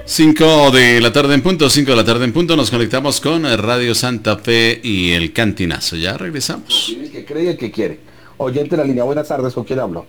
5 de la tarde en punto, 5 de la tarde en punto, nos conectamos con Radio Santa Fe y el Cantinazo. Ya regresamos. El que cree y el que quiere. Oyente de la línea, buenas tardes, ¿con quién hablo?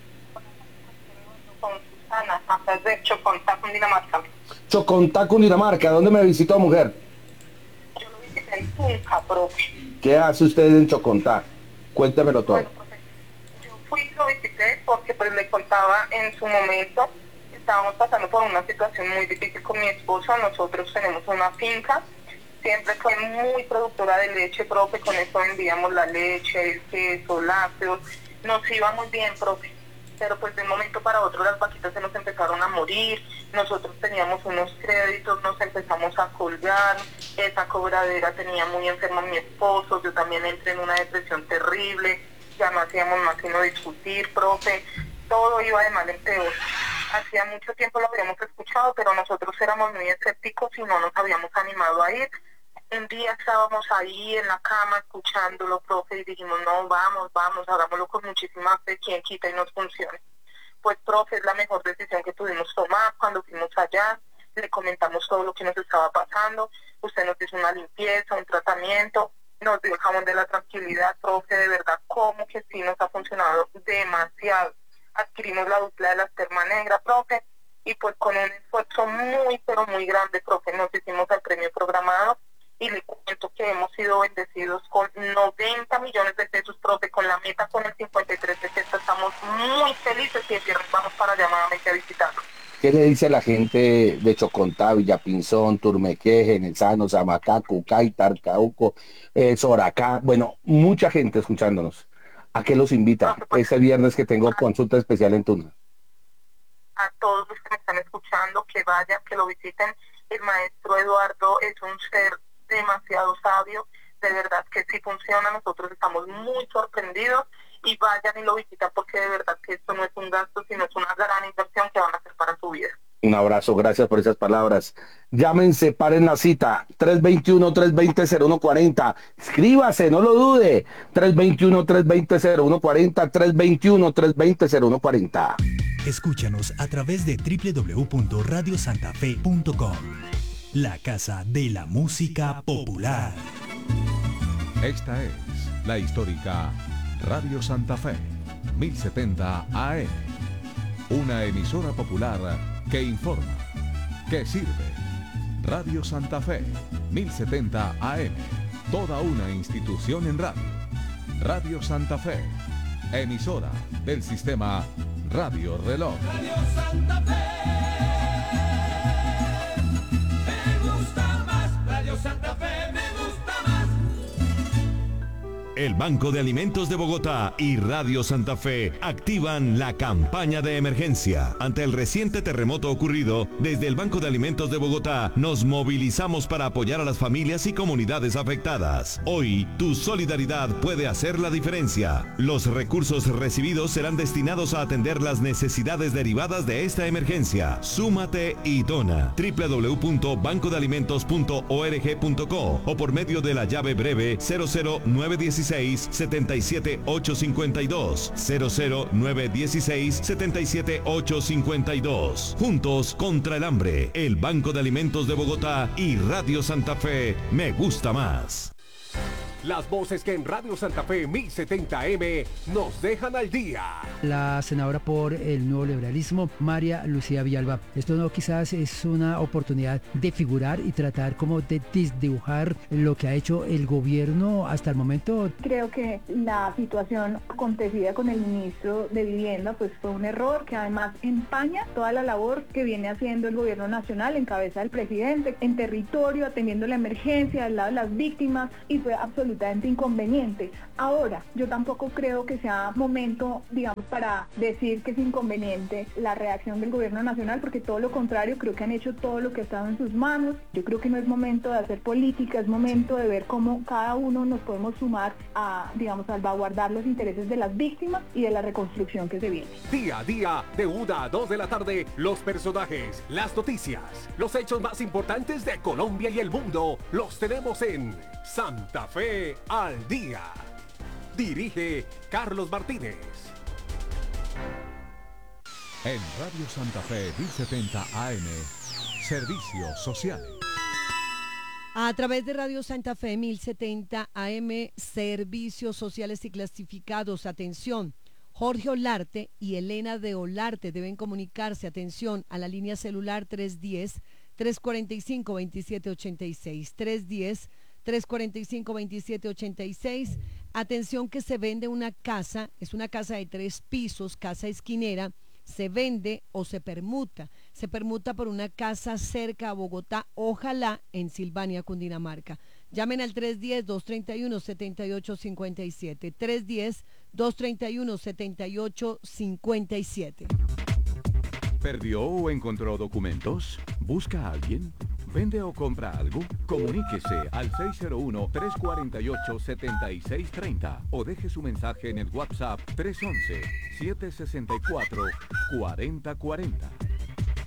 Con Susana, acá de Chocontá, Cundinamarca. Chocontá, Cundinamarca, ¿dónde me visitó, mujer? Yo lo visité en Tunja, profe. ¿Qué hace usted en Chocontá? Cuéntemelo todo. Bueno, profe, yo fui y lo visité porque pues le contaba en su momento, estábamos pasando por una situación muy difícil con mi esposo. Nosotros tenemos una finca, siempre fue muy productora de leche, profe, con eso vendíamos la leche, el queso, lácteos, nos iba muy bien, profe. Pero pues de un momento para otro las vaquitas se nos empezaron a morir, nosotros teníamos unos créditos, nos empezamos a colgar, esa cobradera tenía muy enfermo a mi esposo, yo también entré en una depresión terrible, ya no hacíamos más sino discutir, profe, todo iba de mal en peor. Hacía mucho tiempo lo habíamos escuchado, pero nosotros éramos muy escépticos y no nos habíamos animado a ir. Un día estábamos ahí en la cama escuchándolo, profe, y dijimos, no, vamos, hagámoslo con muchísima fe, quien quita y nos funcione. Pues, profe, es la mejor decisión que pudimos tomar. Cuando fuimos allá, le comentamos todo lo que nos estaba pasando, usted nos hizo una limpieza, un tratamiento, nos dio el jabón de la tranquilidad, profe, de verdad, como que sí nos ha funcionado demasiado. Adquirimos la dupla de la esperma negra, profe, y pues con un esfuerzo muy, pero muy grande, profe, nos hicimos el premio programado, y le cuento que hemos sido bendecidos con 90 millones de pesos, profe, con la meta con el 53%, estamos muy felices y el viernes vamos para allá nuevamente a visitarlo. ¿Qué le dice a la gente de Chocontá, Villapinzón, Turmequé, Genesano, Zamacá, Cucay, Tarcauco, Soracá? Bueno, mucha gente escuchándonos. ¿A qué los invita Profe, pues, ese viernes que tengo consulta especial en Tuna? a todos los que me están escuchando, que vayan, que lo visiten. El maestro Eduardo es un ser demasiado sabio, de verdad que sí funciona, nosotros estamos muy sorprendidos y vayan y lo visitan porque de verdad que esto no es un gasto, sino es una gran inversión que van a hacer para su vida. Un abrazo, gracias por esas palabras. Llámense, paren la cita, 321-320-0140. Escríbase, no lo dude. 321-320-0140, 321-320-0140. Escúchanos a través de www.radiosantafe.com. La casa de la música popular. Esta es la histórica Radio Santa Fe, 1070 AM. Una emisora popular que informa, que sirve. Radio Santa Fe, 1070 AM. Toda una institución en radio. Radio Santa Fe, emisora del sistema Radio Reloj. Radio Santa Fe. Santa Fe me gusta más. El Banco de Alimentos de Bogotá y Radio Santa Fe activan la campaña de emergencia. Ante el reciente terremoto ocurrido, desde el Banco de Alimentos de Bogotá nos movilizamos para apoyar a las familias y comunidades afectadas. Hoy, tu solidaridad puede hacer la diferencia. Los recursos recibidos serán destinados a atender las necesidades derivadas de esta emergencia. Súmate y dona. www.bancodealimentos.org.co o por medio de la llave breve 00916 77852 00916 77852. Juntos contra el hambre. El Banco de Alimentos de Bogotá y Radio Santa Fe. Me gusta más. Las voces que en Radio Santa Fe 1070M nos dejan al día. La senadora por el Nuevo Liberalismo, María Lucía Villalba. Esto no quizás es una oportunidad de figurar y tratar como de desdibujar lo que ha hecho el gobierno hasta el momento. Creo que la situación acontecida con el ministro de Vivienda pues fue un error que además empaña toda la labor que viene haciendo el gobierno nacional en cabeza del presidente en territorio, atendiendo la emergencia al lado de las víctimas, y fue absolutamente inconveniente. Ahora, yo tampoco creo que sea momento, digamos, para decir que es inconveniente la reacción del gobierno nacional, porque todo lo contrario, creo que han hecho todo lo que ha estado en sus manos. Yo creo que no es momento de hacer política, es momento de ver cómo cada uno nos podemos sumar a, digamos, salvaguardar los intereses de las víctimas y de la reconstrucción que se viene. Día a día, de 1 a 2 de la tarde, los personajes, las noticias, los hechos más importantes de Colombia y el mundo, los tenemos en Santa Fe al Día. Dirige Carlos Martínez. En Radio Santa Fe 1070 AM, Servicios sociales. A través de Radio Santa Fe 1070 AM, Servicios Sociales y Clasificados. Atención, Jorge Olarte y Elena de Olarte deben comunicarse, atención, a la línea celular 310-345-2786. 345-2786. Atención que se vende una casa, es una casa de 3 pisos, casa esquinera. Se vende o se permuta por una casa cerca a Bogotá, ojalá en Silvania, Cundinamarca. Llamen al 310-231-7857, 310-231-7857. ¿Perdió o encontró documentos? ¿Busca a alguien? ¿Vende o compra algo? Comuníquese al 601-348-7630 o deje su mensaje en el WhatsApp 311-764-4040.